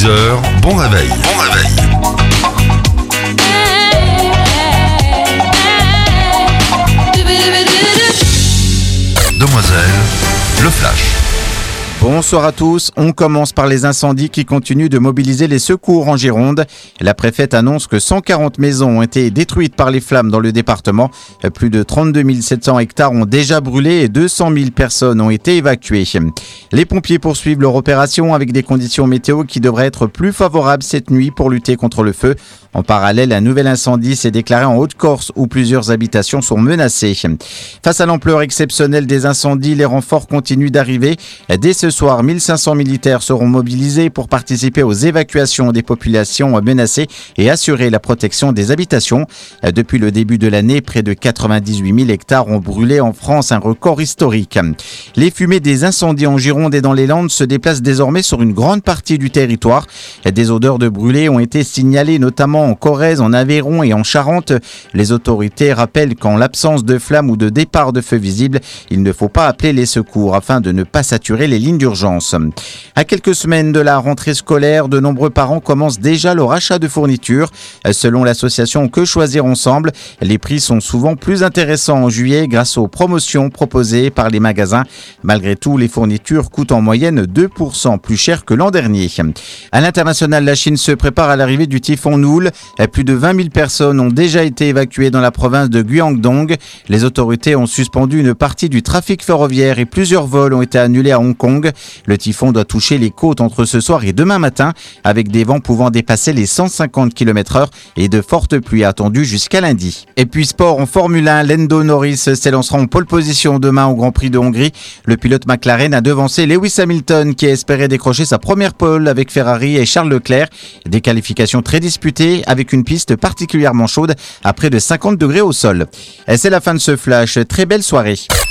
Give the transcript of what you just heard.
6h, bon réveil. Bon réveil. Demoiselle, le flash. Bonsoir à tous. On commence par les incendies qui continuent de mobiliser les secours en Gironde. La préfète annonce que 140 maisons ont été détruites par les flammes dans le département. Plus de 32 700 hectares ont déjà brûlé et 200 000 personnes ont été évacuées. Les pompiers poursuivent leur opération avec des conditions météo qui devraient être plus favorables cette nuit pour lutter contre le feu. En parallèle, un nouvel incendie s'est déclaré en Haute-Corse où plusieurs habitations sont menacées. Face à l'ampleur exceptionnelle des incendies, les renforts continuent d'arriver. Dès ce soir, 1500 militaires seront mobilisés pour participer aux évacuations des populations menacées et assurer la protection des habitations. Depuis le début de l'année, près de 98 000 hectares ont brûlé en France, un record historique. Les fumées des incendies en Gironde et dans les Landes se déplacent désormais sur une grande partie du territoire. Des odeurs de brûlés ont été signalées notamment en Corrèze, en Aveyron et en Charente. Les autorités rappellent qu'en l'absence de flammes ou de départ de feu visible, il ne faut pas appeler les secours afin de ne pas saturer les lignes d'urgence. À quelques semaines de la rentrée scolaire, de nombreux parents commencent déjà leur achat de fournitures. Selon l'association Que Choisir Ensemble, les prix sont souvent plus intéressants en juillet grâce aux promotions proposées par les magasins. Malgré tout, les fournitures coûtent en moyenne 2% plus cher que l'an dernier. À l'international, la Chine se prépare à l'arrivée du typhon Noul. Plus de 20 000 personnes ont déjà été évacuées dans la province de Guangdong. Les autorités ont suspendu une partie du trafic ferroviaire et plusieurs vols ont été annulés à Hong Kong. Le typhon doit toucher les côtes entre ce soir et demain matin, avec des vents pouvant dépasser les 150 km/h et de fortes pluies attendues jusqu'à lundi. Et puis sport en Formule 1, Lando Norris s'élancera en pole position demain au Grand Prix de Hongrie. Le pilote McLaren a devancé Lewis Hamilton qui espérait décrocher sa première pole avec Ferrari et Charles Leclerc. Des qualifications très disputées avec une piste particulièrement chaude à près de 50 degrés au sol. Et c'est la fin de ce flash. Très belle soirée.